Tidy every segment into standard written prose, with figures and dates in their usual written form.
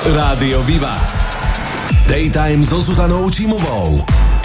Rádio Viva. Daytime so Zuzanou Čímovou.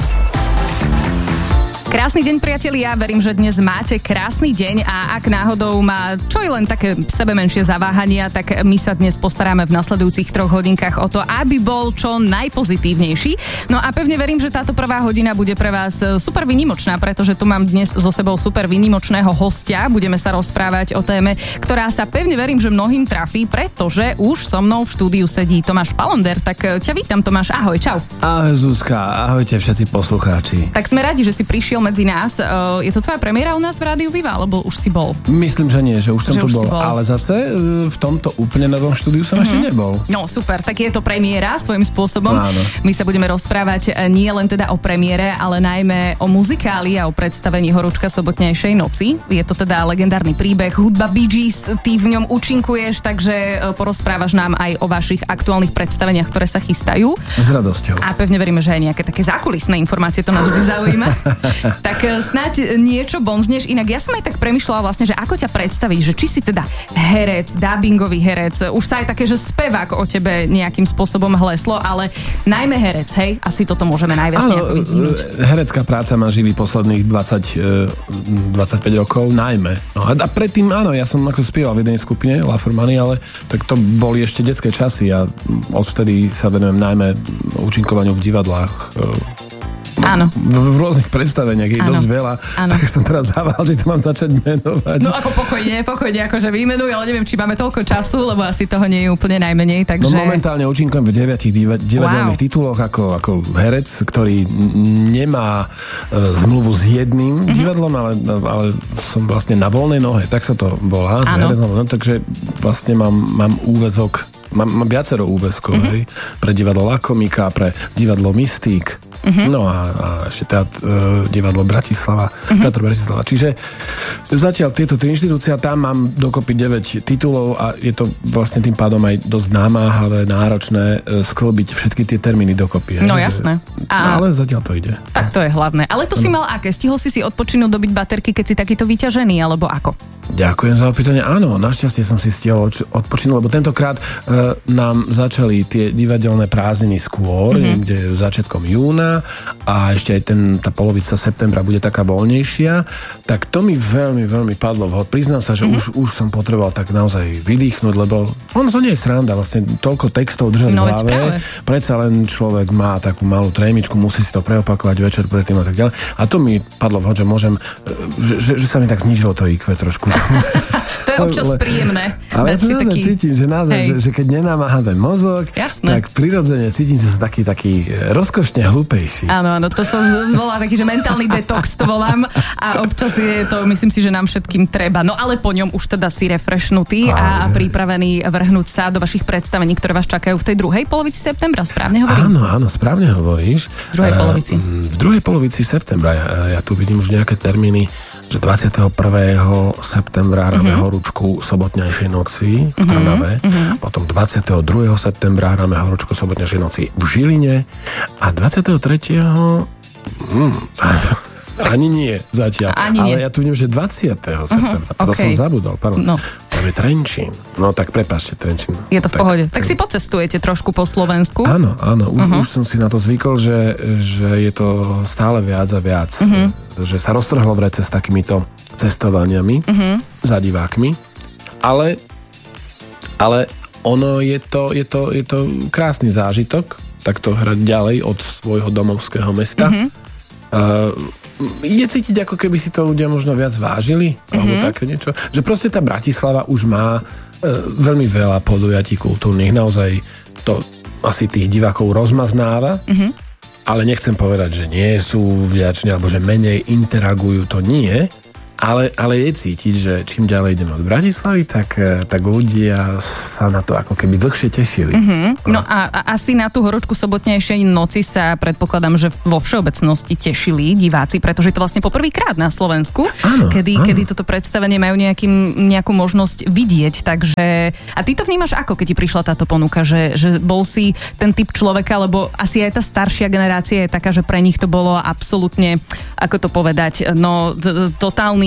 Krásny deň, priatelia, verím, že dnes máte krásny deň a ak náhodou má čo je len také sebe menšie zaváhania, tak my sa dnes postaráme v nasledujúcich 3 hodinkách o to, aby bol čo najpozitívnejší. No a pevne verím, že táto prvá hodina bude pre vás super výnimočná, pretože tu mám dnes so sebou super výnimočného hostia. Budeme sa rozprávať o téme, ktorá sa pevne verím, že mnohým trafí, pretože už so mnou v štúdiu sedí Tomáš Palonder. Tak ťa vítam, Tomáš, ahoj, čau. Ahoj Zuzka, ahojte všetci poslucháči. Tak sme radi, že si prišiel medzi nás. Je to tvoja premiéra u nás v Rádiu Viva, alebo už si bol? Myslím, že nie, že už som tu bol, ale zase v tomto úplne novom štúdiu som ešte nebol. No super, tak je to premiéra svojím spôsobom. Áno. My sa budeme rozprávať nie len teda o premiére, ale najmä o muzikáli a o predstavení Horúčka sobotnejšej noci. Je to teda legendárny príbeh, hudba Bee Gees, ty v ňom účinkuješ, takže porozprávaš nám aj o vašich aktuálnych predstaveniach, ktoré sa chystajú. S radosťou. A pevne veríme, že aj nejaké také zákulisné informácie, to nás vždy zaujíma. Tak snáď niečo bonzneš. Inak ja som aj tak premýšľala vlastne, že ako ťa predstaviť, že či si teda herec, dubbingový herec, už sa aj také, že spevák o tebe nejakým spôsobom hleslo, ale najmä herec, hej? Asi toto môžeme najviac nejako vyzdvihnúť. Herecká práca ma živí posledných 25 rokov, najmä. No, a predtým áno, ja som ako spieval v jednej skupine, La Formani, ale tak to boli ešte detské časy a odvtedy sa venujem najmä účinkovaniu v divadlách. Áno. V rôznych predstaveniach je dosť veľa. Áno. Tak som teraz zával, že to mám začať menovať. No ako pokojne, akože vymenuj, ale neviem, či máme toľko času, lebo asi toho nie je úplne najmenej, takže... No momentálne účinkujem v 9 divadelných tituloch ako herec, ktorý nemá zmluvu s jedným divadlom, ale som vlastne na voľnej nohe, tak sa to volá. Takže vlastne mám úväzok, mám viacero úväzkov, hej, pre divadlo La Komika, pre divadlo Mystík. No a ešte divadlo Bratislava, Teatro Bratislava. Čiže zatiaľ tieto 3 inštitúcia, tam mám dokopy 9 titulov a je to vlastne tým pádom aj dosť námáhavé, náročné sklbiť všetky tie termíny dokopy. No jasné. Ale zatiaľ to ide. Tak to je hlavné. Ale to si mal aké? Stihol si odpočinúť, dobiť baterky, keď si takýto vyťažený, alebo ako? Ďakujem za opýtanie. Áno, našťastie som si stihol odpočinúť, lebo tentokrát nám začali tie divadelné prázdniny skôr, niekde začiatkom júna a ešte aj tá polovica septembra bude taká voľnejšia, tak to mi veľmi, veľmi padlo vhod. Priznám sa, že už som potreboval tak naozaj vydýchnuť, lebo ono to nie je sranda, vlastne toľko textov držať v hlave. Predsa len človek má takú malú trémičku, musí si to preopakovať večer predtým a tak ďalej. A to mi padlo vhod, že môžem, že sa mi tak znížilo to IQ trošku. To je občas príjemné. Ale ja to naozaj cítim, že naozaj, že keď nenamáha ten mozog, tak prirodzene cítim, že som taký rozkošne hlúpejší. Áno, to sa volá taký, že mentálny detox to volám a občas je to, myslím si, že nám všetkým treba. No ale po ňom už teda si refreshnutý a pripravený vrhnúť sa do vašich predstavení, ktoré vás čakajú v tej druhej polovici septembra, správne hovorím? Áno, správne hovoríš. V druhej polovici. V druhej polovici septembra, ja tu vidím už nejaké termíny, že 21. septembra hráme Horúčku sobotnejšej noci v Trnave, potom 22. septembra hráme Horúčku sobotnejšej noci v Žiline a 23. Ani nie zatiaľ. Ale ja tu vidím, že 20. septembra. To som zabudol, pardon. Tam je Trenčín. No tak prepáčte, Trenčín. Je to v pohode. Tak si pocestujete trošku po Slovensku. Áno. Už som si na to zvykol, že je to stále viac a viac. Že sa roztrhlo v rece s takýmito cestovaniami za divákmi. Ale ono je to krásny zážitok takto hrať ďalej od svojho domovského mesta. Je cítiť, ako keby si to ľudia možno viac vážili, alebo také niečo. Že proste tá Bratislava už má veľmi veľa podujatí kultúrnych. Naozaj to asi tých divákov rozmaznáva, ale nechcem povedať, že nie sú vďační, alebo že menej interagujú, to nie. Ale je cítiť, že čím ďalej ideme od Bratislavy, tak ľudia sa na to ako keby dlhšie tešili. No a asi na tú Horúčku sobotnejšej noci sa predpokladám, že vo všeobecnosti tešili diváci, pretože to vlastne poprvýkrát na Slovensku, kedy toto predstavenie majú nejakú možnosť vidieť. Takže a ty to vnímaš ako, keď ti prišla táto ponuka, že bol si ten typ človeka, lebo asi aj tá staršia generácia je taká, že pre nich to bolo absolútne, ako to povedať, no totálny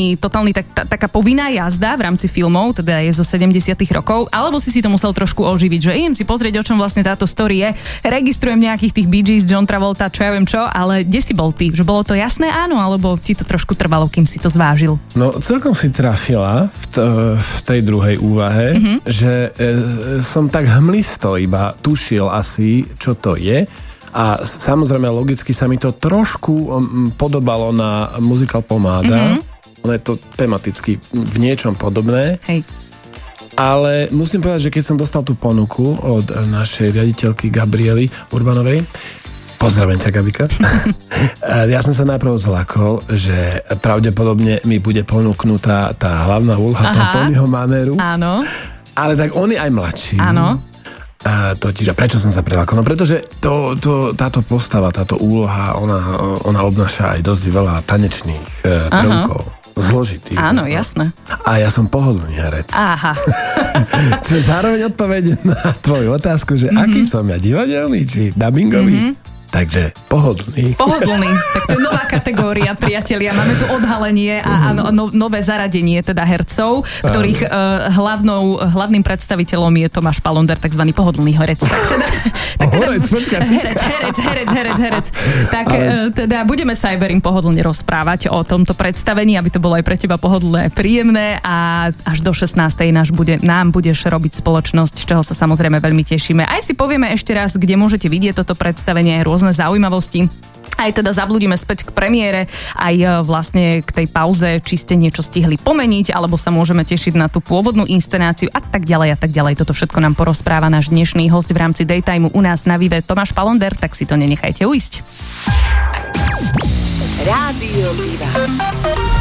totálny taká povinná jazda v rámci filmov, teda je zo 70. rokov, alebo si to musel trošku oživiť, že idem si pozrieť, o čom vlastne táto story je. Registrujem nejakých tých Bee Gees, John Travolta, čo ja viem čo, ale kde si bol ty? Že bolo to jasné áno, alebo ti to trošku trvalo, kým si to zvážil? No celkom si trafila v tej druhej úvahe, že som tak hmlisto iba tušil asi, čo to je. A samozrejme, logicky sa mi to trošku podobalo na muzikál Pomáda. Ono je to tematicky v niečom podobné. Hej. Ale musím povedať, že keď som dostal tú ponuku od našej riaditeľky Gabriely Urbanovej, pozdravujem ťa, Gabika, ja som sa najprv zlakol, že pravdepodobne mi bude ponúknutá tá hlavná úloha Tonyho Manéru. Áno. Ale tak on je aj mladší. Áno. A prečo som sa prelákol? No pretože táto postava, táto úloha, ona obnáša aj dosť veľa tanečných prvkov. Zložitých. Áno, jasné. A ja som pohodlný herec. Aha. Čo je zároveň odpoveď na tvoju otázku, že aký som ja, divadelný či dubbingový? Takže pohodlný. Pohodlný. Tak to je nová kategória, priatelia. Máme tu odhalenie a nové zaradenie teda hercov, ktorých hlavným predstaviteľom je Tomáš Palonder, takzvaný pohodlný herec. Herec. Tak teda budeme sa aj, verím, pohodlne rozprávať o tomto predstavení, aby to bolo aj pre teba pohodlné, príjemné a až do 16. nám budeš robiť spoločnosť, z čoho sa samozrejme veľmi tešíme. Aj si povieme ešte raz, kde môžete vidieť toto predstavenie, rôzne zaujímavosti. Aj teda zabludíme späť k premiére, aj vlastne k tej pauze, či ste niečo stihli pomeniť, alebo sa môžeme tešiť na tú pôvodnú inscenáciu a tak ďalej a tak ďalej. Toto všetko nám porozpráva náš dnešný host v rámci Daytimeu u nás na Vive, Tomáš Palonder, tak si to nenechajte uísť. Rádio Viva.